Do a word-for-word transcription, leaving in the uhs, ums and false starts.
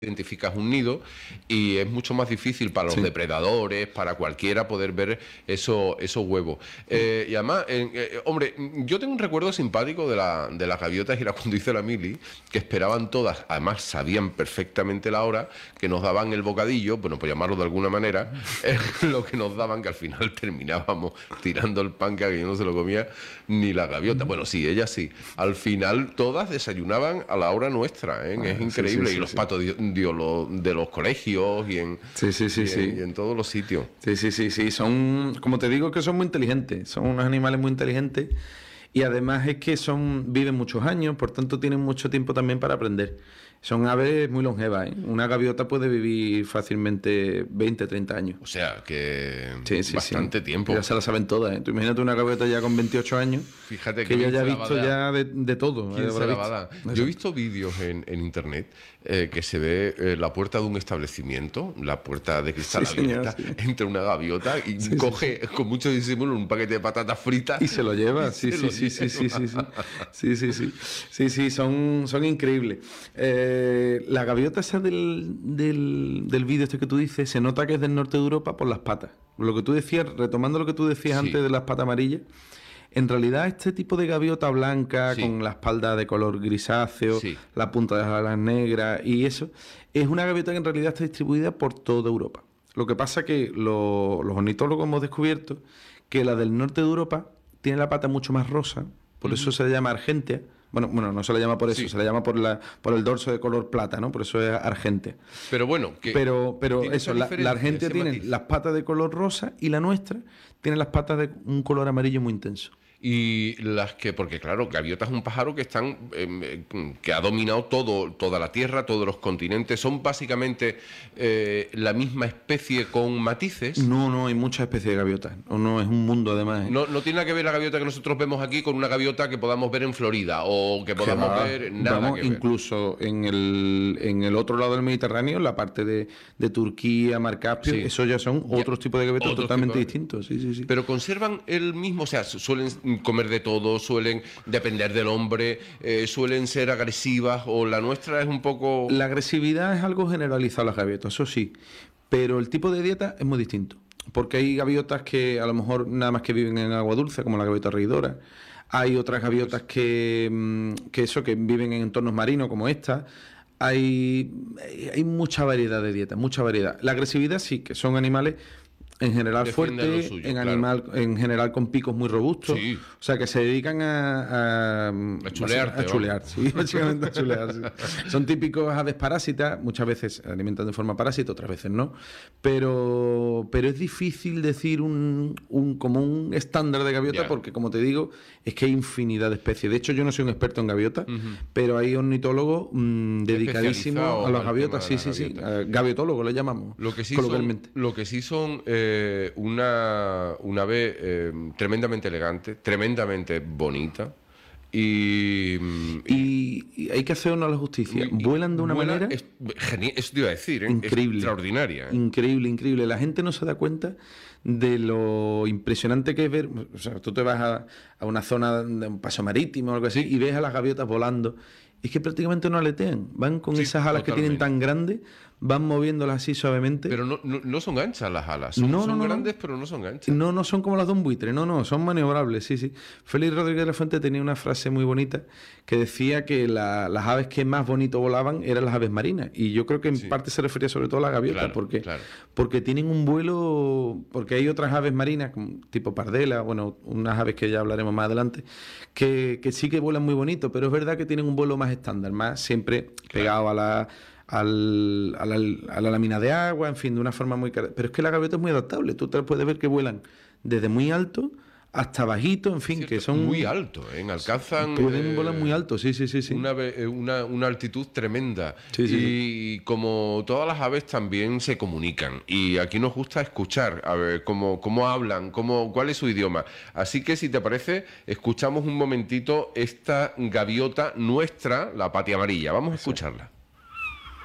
identificas un nido y es mucho más difícil para los Sí. depredadores, para cualquiera poder ver eso, esos huevos. Eh, y además, eh, eh, hombre, yo tengo un recuerdo simpático de, la, de las gaviotas, y era cuando hice la mili, que esperaban todas, además sabían perfectamente la hora, que nos daban el bocadillo, bueno, por llamarlo de alguna manera, eh, lo que nos daban, que al final terminábamos tirando el pan, que aquello no se lo comía ni la gaviota. Bueno, sí, ellas sí. Al final todas desayunaban a la hora nuestra, ¿eh? Ah, Es sí, increíble. sí, sí, y los sí. patos de, de los, de los colegios y en, Sí, sí, sí, y en, sí. y en todos los sitios. Sí, sí, sí, sí. Son, como te digo, que son muy inteligentes. Son unos animales muy inteligentes. Y además es que son, viven muchos años, por tanto tienen mucho tiempo también para aprender. Son aves muy longevas, ¿eh? Una gaviota puede vivir fácilmente veinte, treinta años. O sea, que Sí, sí, bastante sí. tiempo. Ya se la saben todas, ¿eh? Tú imagínate una gaviota ya con veintiocho años, Fíjate que que ella ya ha bien se la visto va a ya de, de todo. ¿Quién eh, se habrá la va a visto. dar? Yo he visto vídeos en, en internet eh, que se ve eh, la puerta de un establecimiento, la puerta de cristal Sí, señor, abierta, sí. entre una gaviota y Sí, sí, coge con mucho disimulo un paquete de patatas fritas Y se lo lleva, y sí, se sí, lo sí, sí, sí, lleva. sí, sí, sí, sí, sí, sí, sí, son, son increíbles. Eh, la gaviota esa del, del, del vídeo este que tú dices, se nota que es del norte de Europa por las patas. Lo que tú decías, retomando lo que tú decías Sí. antes de las patas amarillas, en realidad este tipo de gaviota blanca, Sí. con la espalda de color grisáceo, Sí. la punta de las alas negras y eso, es una gaviota que en realidad está distribuida por toda Europa. Lo que pasa que lo- los ornitólogos hemos descubierto que la del norte de Europa tiene la pata mucho más rosa, por eso se le llama argentea. Bueno, bueno, no se le llama por eso, Sí. se le llama por la por el dorso de color plata, ¿no? Por eso es argentea. Pero bueno, que Pero, pero tiene eso, esa la, diferencia, la argentea ese tiene matiz. las patas de color rosa y la nuestra tiene las patas de un color amarillo muy intenso. Y las que, porque claro, gaviota es un pájaro que están eh, que ha dominado todo, toda la Tierra, todos los continentes. Son básicamente eh, la misma especie con matices. No, no, hay muchas especies de gaviotas. O no, es un mundo además. ¿eh? No, no tiene nada que ver la gaviota que nosotros vemos aquí con una gaviota que podamos ver en Florida o que Que podamos va, ver nada vamos, que ver. incluso en el, en el otro lado del Mediterráneo, la parte de, de Turquía, Mar Caspio, Sí. eso ya son Ya, otros tipos de gaviotas otros totalmente tipos de- distintos. Sí, sí, sí. Pero conservan el mismo, o sea, su- suelen comer de todo, suelen depender del hombre, eh, suelen ser agresivas, o la nuestra es un poco... La agresividad es algo generalizado en las gaviotas, eso sí, pero el tipo de dieta es muy distinto, porque hay gaviotas que a lo mejor nada más que viven en agua dulce, como la gaviota reidora, hay otras gaviotas que, mm, que eso, que viven en entornos marinos, como esta. Hay, hay mucha variedad de dietas, mucha variedad. La agresividad sí, que son animales en general Defienden lo fuertes, suyo, en claro. animal, en general con picos muy robustos, Sí. o sea que se dedican a, a, A chulearte, a chulear, sí, básicamente a chulear. Sí. Son típicos aves parásitas, muchas veces se alimentan de forma parásita, otras veces no, pero, pero es difícil decir un, un como un estándar de gaviota Ya. porque, como te digo, es que hay infinidad de especies. De hecho, yo no soy un experto en gaviotas, pero hay ornitólogos mm, dedicadísimos Especializados a las al gaviotas, sí, tema de sí, las sí, gaviotas. eh, gaviotólogos le llamamos Lo que sí son, coloquialmente. lo que sí son eh, una, una ave eh, tremendamente elegante, tremendamente bonita y... Y, y hay que hacer honor a la justicia. y- Vuelan de una vuela- manera es- geni- eso te iba a decir, ¿eh? increíble. Extraordinaria. ¿eh? Increíble, increíble. La gente no se da cuenta de lo impresionante que es ver. O sea, tú te vas a, a una zona de un paso marítimo o algo así y ves a las gaviotas volando. Es que prácticamente no aletean. Van con Sí, esas alas que tienen tan grandes, van moviéndolas así suavemente. Pero no, no, no son anchas las alas, son, No, no, son no, no. grandes pero no son anchas. No, no son como las de un buitre, no, no, son maniobrables, sí, sí. Félix Rodríguez de la Fuente tenía una frase muy bonita que decía que la- las aves que más bonito volaban eran las aves marinas. Y yo creo que en Sí. parte se refería sobre todo a la gaviota, Claro, porque, claro. porque tienen un vuelo, porque hay otras aves marinas, como tipo pardela, bueno, unas aves que ya hablaremos más adelante, que, que sí que vuelan muy bonito, pero es verdad que tienen un vuelo más estándar, más siempre pegado a la... Al, a, la, a la lámina de agua, en fin, de una forma muy... cara- Pero es que la gaviota es muy adaptable. Tú te puedes ver que vuelan desde muy alto hasta bajito, en fin, Cierto, que son... muy alto, ¿eh? Alcanzan... Pueden eh, volar muy alto, sí, sí, sí. sí. Una, ave- eh, una, una altitud tremenda. Sí, sí, y como todas las aves también se comunican. Y aquí nos gusta escuchar, a ver, cómo, cómo hablan, cómo, cuál es su idioma. Así que si te parece, escuchamos un momentito esta gaviota nuestra, la patia amarilla. Vamos a escucharla.